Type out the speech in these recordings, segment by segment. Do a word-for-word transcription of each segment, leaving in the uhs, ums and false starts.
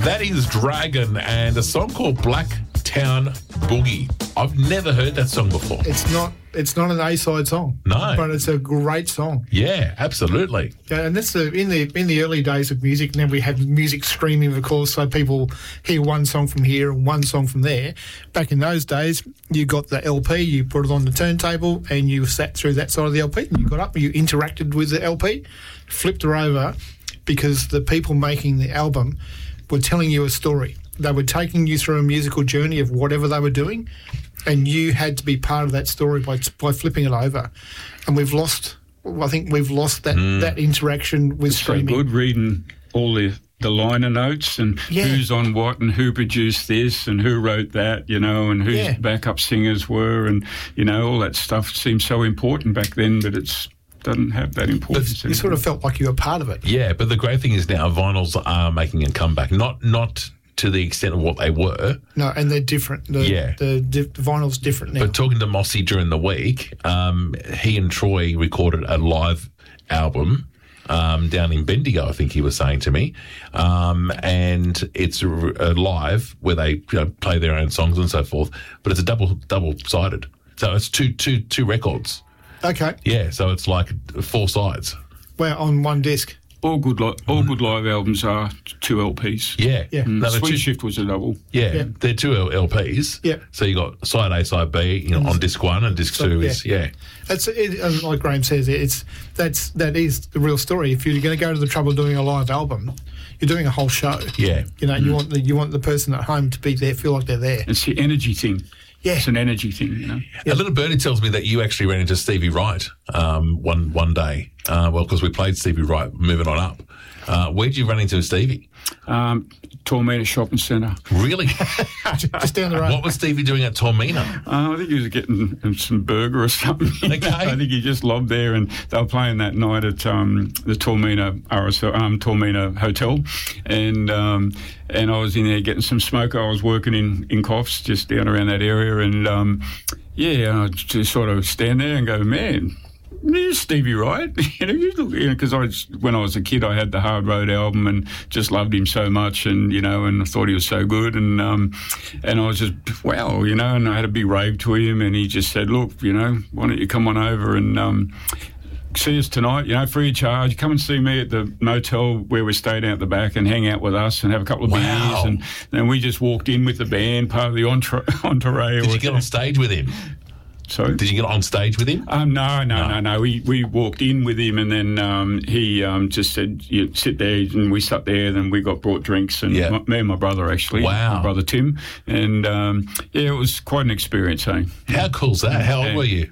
That is Dragon and a song called Black Town Boogie. I've never heard that song before. It's not it's not an A-side song. No. But it's a great song. Yeah, absolutely. Yeah, and that's the in the in the early days of music. Now we have music streaming, of course, so people hear one song from here and one song from there. Back in those days, you got the L P, you put it on the turntable, and you sat through that side of the L P. And you got up, you interacted with the L P, flipped her over, because the people making the album were telling you a story. They were taking you through a musical journey of whatever they were doing, and you had to be part of that story by by flipping it over. And we've lost, I think we've lost that, Mm. that interaction with It's so streaming. good reading all the, the liner notes and Yeah. who's on what and who produced this and who wrote that, you know, and who Yeah. backup singers were, and, you know, all that stuff seemed so important back then, but it's doesn't have that importance You sort anymore. of felt like you were part of it. Yeah, but the great thing is now vinyls are making a comeback. Not not to the extent of what they were. No, and they're different. The, Yeah. The, the vinyl's different now. But talking to Mossy during the week, um, he and Troy recorded a live album um, down in Bendigo, I think he was saying to me. Um, and it's a, a live where they you know, play their own songs and so forth, but it's a double double-sided. So it's two, two, two records. Okay. Yeah, so it's like four sides. Well, on one disc. all good li- all good live albums are two L Ps. Yeah. Yeah. Mm, No, they're Swing two- Shift was a double. Yeah, Yeah. they're two L Ps. Yeah. So you got side A, side B, you know, on disc one, and disc So, two yeah. is yeah. That's it, and like Graham says, it's that's that is the real story. If you're going to go to the trouble of doing a live album, you're doing a whole show. Yeah. You know, you want the you want the person at home to be there, feel like they're there. It's the energy thing. Yeah. It's an energy thing, you know. A little birdie tells me that you actually ran into Stevie Wright um, one one day. Uh, well, because we played Stevie Wright, moving on up. Uh, where did you run into Stevie? Um, Tormina Shopping Centre. Really? Just down the road. What was Stevie doing at Tormina? Uh, I think he was getting some burger or something. Okay. I think he just lobbed there, and they were playing that night at um, the Tormina R S L, um, Tormina Hotel, and um, and I was in there getting some smoke. I was working in in Coffs, just down around that area, and um, yeah, I just sort of stand there and go, man. There's Stevie Wright, you know, because you know, I was, when I was a kid, I had the Hard Road album and just loved him so much, and you know, and I thought he was so good, and um, and I was just wow, you know, and I had a big rave to him, and he just said, look, you know, why don't you come on over and um, see us tonight, you know, free of charge. Come and see me at the motel where we stayed out the back and hang out with us and have a couple of Wow. beers, and then we just walked in with the band, part of the entre- entourage. Did you get on stage with him? Sorry. Did you get on stage with him? Um, no, no, No. no, no. We we walked in with him, and then um, he um, just said, "You sit there," and we sat there. Then we got brought drinks, and Yeah. my, me and my brother actually, Wow. my brother Tim, and um, yeah, it was quite an experience. Eh? How cool's that? How old Yeah. were you?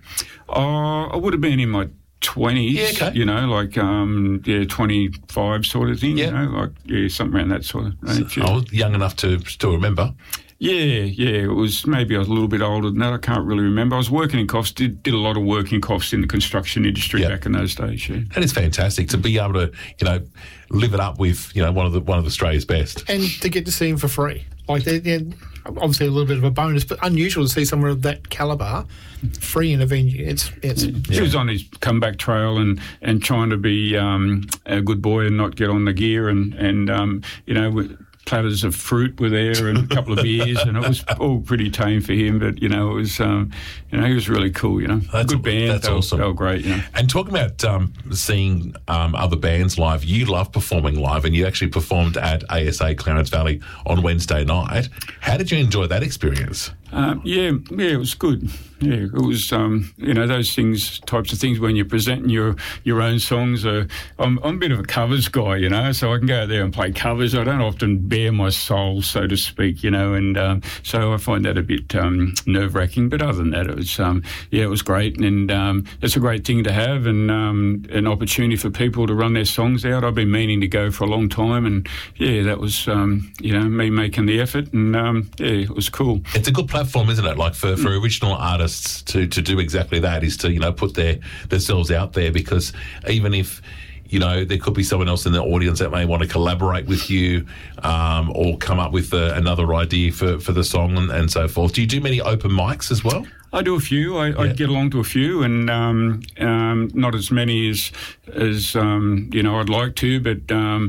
Oh, I would have been in my twenties. Yeah, okay. You know, like um, yeah, twenty-five sort of thing. Yeah. You know, like yeah, something around that sort of age. I Yeah. was young enough to still remember. Yeah, yeah, it was maybe I was a little bit older than that. I can't really remember. I was working in Coffs, did, did a lot of work in Coffs in the construction industry Yeah. back in those days, yeah. And it's fantastic to be able to, you know, live it up with, you know, one of the one of Australia's best. And to get to see him for free. Like, they're, they're obviously a little bit of a bonus, but unusual to see someone of that calibre free in a venue. It's it's He was on his comeback trail and, and trying to be um, a good boy and not get on the gear, and, and um, you know, with platters of fruit were there and a couple of beers, and it was all pretty tame for him, but, you know, it was, um, you know, he was really cool, you know. That's good a- band. that's they were, awesome. They were great, you know. And talking about um, seeing um, other bands live, you love performing live, and you actually performed at A S A Clarence Valley on Wednesday night. How did you enjoy that experience? Um, yeah, yeah, it was good. Yeah, it was, um, you know, those things, types of things when you're presenting your, your own songs. Are, I'm, I'm a bit of a covers guy, you know, so I can go out there and play covers. I don't often bare my soul, so to speak, you know, and um, so I find that a bit um, nerve-wracking. But other than that, it was, um, yeah, it was great, and um, it's a great thing to have, and um, an opportunity for people to run their songs out. I've been meaning to go for a long time, and yeah, that was, um, you know, me making the effort, and um, yeah, it was cool. It's a good platform, isn't it? Like for, for original artists to, to do exactly that, is to, you know, put their themselves out there, because even if, you know, there could be someone else in the audience that may want to collaborate with you um, or come up with uh, another idea for, for the song and, and so forth. Do you do many open mics as well? I do a few. I, Yeah. I get along to a few, and um, um, not as many as as um, you know I'd like to, but. Um,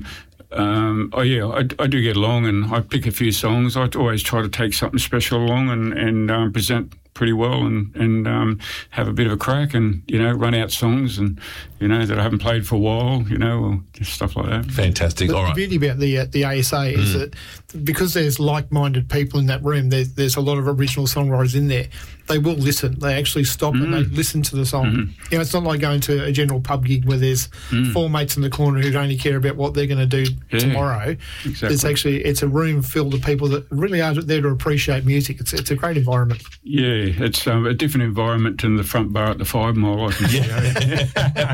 Um, oh yeah, I, I do get along, and I pick a few songs. I always try to take something special along and and um, present pretty well, and and um, have a bit of a crack, and you know, run out songs, and you know that I haven't played for a while, you know, or just stuff like that. Fantastic. The, All right. The beauty about the uh, the A S A is mm. that because there's like-minded people in that room, there's there's a lot of original songwriters in there. They will listen. They actually stop mm. and they listen to the song. Mm. You know, it's not like going to a general pub gig where there's mm. four mates in the corner who only care about what they're going to do yeah, tomorrow. Exactly. It's actually it's a room filled with people that really are there to appreciate music. It's it's a great environment. Yeah, it's um, a different environment than the front bar at the Five Mile. I can yeah.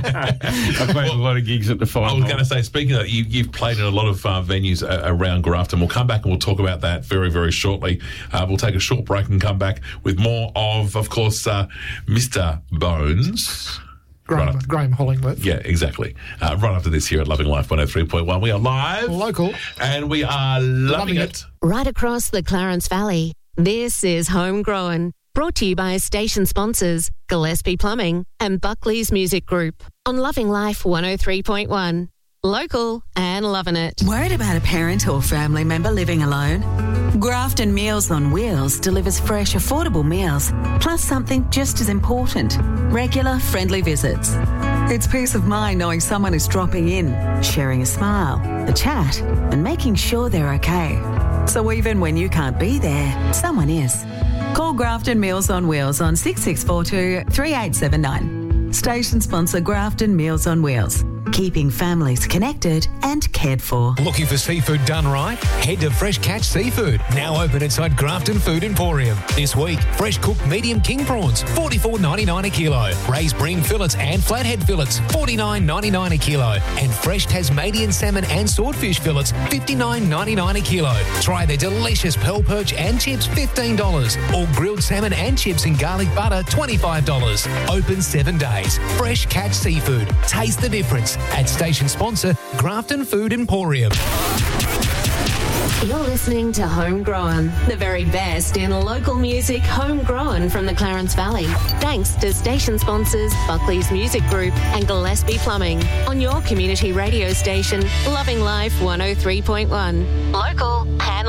I played well, a lot of gigs at the Five Mile. I was going to say, speaking of that, you, you've played in a lot of uh, venues uh, around Grafton. We'll come back and we'll talk about that very, very shortly. Uh, we'll take a short break and come back with more of, of course, uh, Mister Bones. Graham, right Graham Hollingworth. Yeah, exactly. Uh, right after this here at Loving Life one oh three point one. We are live. Local. And we are loving, loving it. it. Right across the Clarence Valley. This is Homegrown. Brought to you by station sponsors Gillespie Plumbing and Buckley's Music Group on Loving Life one oh three point one. Local and loving it. Worried about a parent or family member living alone? Grafton Meals on Wheels delivers fresh, affordable meals, plus something just as important, regular, friendly visits. It's peace of mind knowing someone is dropping in, sharing a smile, a chat, and making sure they're okay. So even when you can't be there, someone is. Call Grafton Meals on Wheels on six six four two, three eight seven nine. Station sponsor Grafton Meals on Wheels. Keeping families connected and cared for. Looking for seafood done right? Head to Fresh Catch Seafood, now open inside Grafton Food Emporium. This week, fresh cooked medium king prawns, forty-four ninety-nine a kilo. Raised bream fillets and flathead fillets, forty-nine ninety-nine a kilo. And fresh Tasmanian salmon and swordfish fillets, fifty-nine ninety-nine a kilo. Try their delicious pearl perch and chips, fifteen dollars. Or grilled salmon and chips in garlic butter, twenty-five dollars. Open seven days. Fresh Catch Seafood. Taste the difference. At station sponsor, Grafton Food Emporium. You're listening to Homegrown, the very best in local music homegrown from the Clarence Valley. Thanks to station sponsors Buckley's Music Group and Gillespie Plumbing on your community radio station, Loving Life one oh three point one. Local and